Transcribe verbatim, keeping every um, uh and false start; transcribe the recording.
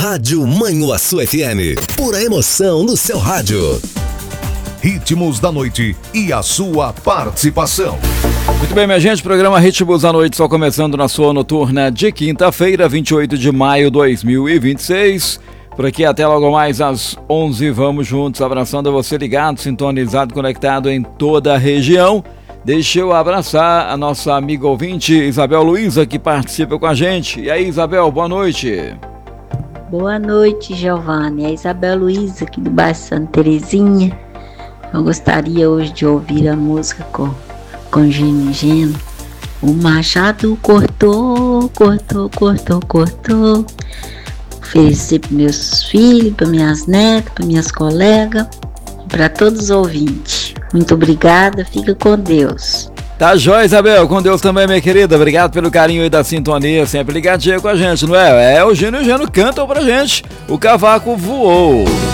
Rádio Manhuaçu F M. Pura emoção no seu rádio. Ritmos da Noite e a sua participação. Muito bem, minha gente, programa Ritmos da Noite só começando na sua noturna de quinta-feira, vinte e oito de maio de dois mil e vinte e seis. Por aqui até logo mais às onze, vamos juntos, abraçando você ligado, sintonizado, conectado em toda a região. Deixa eu abraçar a nossa amiga ouvinte Isabel Luiza, que participa com a gente. E aí, Isabel, boa noite. Boa noite, Giovanni. É a Isabel Luiza aqui do bairro Santa Terezinha. Eu gostaria hoje de ouvir a música com, com Gino e Geno. O machado cortou, cortou, cortou, cortou. Oferecer para meus filhos, para minhas netas, para minhas colegas, para todos os ouvintes. Muito obrigada, fica com Deus. Tá jóia, Isabel, com Deus também, minha querida. Obrigado pelo carinho e da sintonia, sempre ligadinha com a gente, não é? É, o Gino e o Geno cantam pra gente. O cavaco voou.